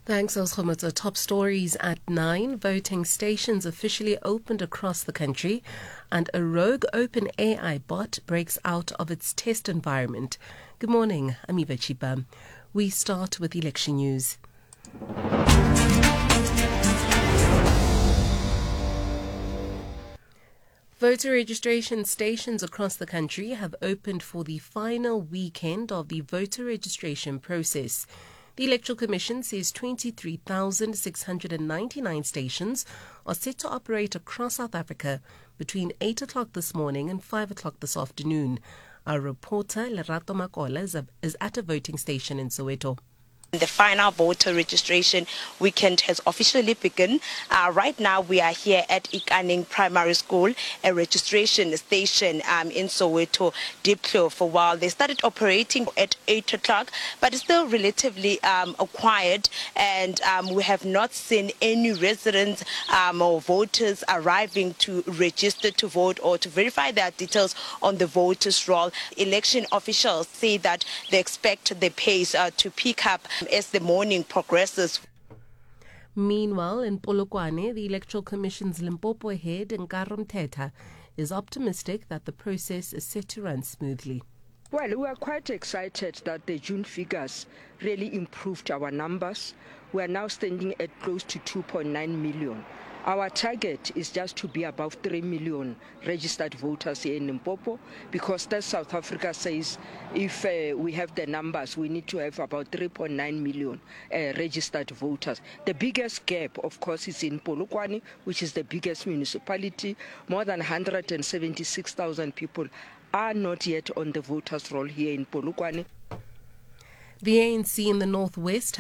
Thanks, Oskhomotso. Top stories at 9. Voting stations officially opened across the country, and a rogue OpenAI bot breaks out of its test environment. Good morning, I'm Eva Chiba. We start with election news. Voter registration stations across the country have opened for the final weekend of the voter registration process. The Electoral Commission says 23,699 stations are set to operate across South Africa between 8 o'clock this morning and 5 o'clock this afternoon. Our reporter, Lerato Makola, is at a voting station in Soweto. The final voter registration weekend has officially begun. Right now we are here at Ikaning Primary School, a registration station in Soweto, Diepkloof. For a while they started operating at 8 o'clock, but it's still relatively quiet, and we have not seen any residents or voters arriving to register to vote or to verify their details on the voters' roll. Election officials say that they expect the pace to pick up as the morning progresses. Meanwhile, in Polokwane, the Electoral Commission's Limpopo head, Nkaro Mthethwa, is optimistic that the process is set to run smoothly. Well, we are quite excited that the June figures really improved our numbers. We are now standing at close to 2.9 million. Our target is just to be above 3 million registered voters here in Limpopo, because that South Africa says if we have the numbers, we need to have about 3.9 million registered voters. The biggest gap, of course, is in Polokwane, which is the biggest municipality. More than 176,000 people are not yet on the voters' roll here in Polokwane. The ANC in the Northwest